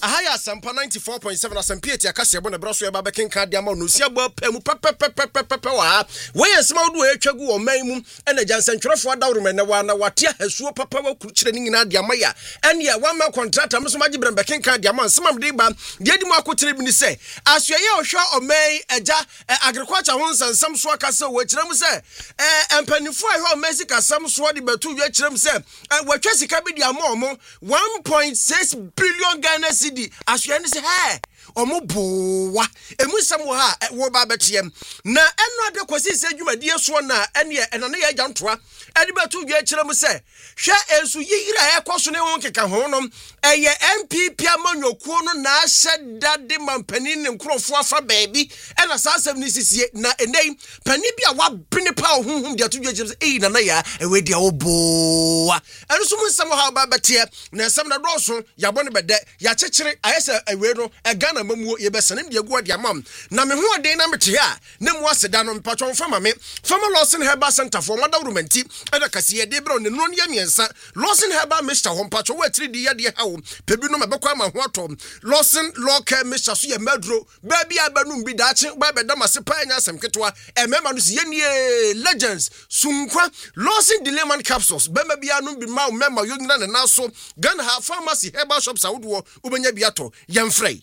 Ahaya Sampa 94.7 Asampi akase bo na braso ya ba kenka de ama no sia bo pemu pepepepepepe wa we sma do atwagu o man mu ena jansantwerefo adawroma na wa na wate hasuo papa wa kurukire ni nyina de ama ya ene ya one man contractor mso magi brembe kenka de ama nsema de ba de mu akotere bi ni se asoye ohwa o man eja agriculture ho nsansam so akase wo kirem se empanifo ahwa o mesi kasam so de batu wi kirem se watwa sika bi de ama omo 1.6 billion Ghana cedi asoye ni se he omo bowa emusam wo ha wo ba betiem na eno ade kwasi se dwumadie so na ene enane ya gyantoa ade betu dwe kirem se hwe ensu yihira ekoso ne won keka ho no eye MPP amanyokuo no na ahye dade mampani ne nkrofo afa baabi ena sasem ni sisie na enei pani bia wa bene pa honhom de to dwe kirem se na ya ewe dia wo bowa eno so musam ha ba betie na sam na doso ya bone bede ya chekere ayese ewe no egana mamuo ye besanem de agu ade amam na me ho ade na mete ha na mu aseda no mpatwon fama me fama Lawson Herbal Center for madawrumanti eda kase ye de bro ne no ne miensa Lawson Herbal Mr. ho mpatwon wa tiri di ye de ha wo pebi no mebekwa ma ho atom Lawson local Mr. so ye madro ba bia abanum bi daache ba beda mase pa anya asem ketwa emema no ye nie legends sunkwa Lawson Dileman capsules ba bia no bi ma mema yo nyina ne naso Ghana ha pharmacy herbal shops awdo ubenya biato yemfrey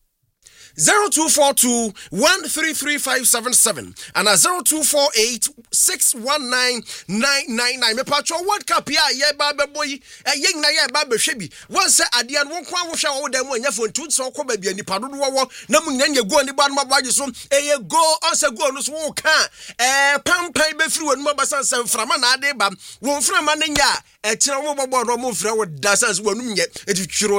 0242 133 and 0248 619 999 me patcho World Cup ya ye ba beboy ye na ye ba behwebi won se ade an won kwa wo hwa wo da mu anya fo ntu so ko ba bia ni padodo wo na mu nyanya go ni ba no mabaje so ye go on se go no so wo ka pampan be firi wonu mabasan se frama na ade ba wo frama ne nya e kire wo bobo no mo fra wo da sans wonu nye e twiro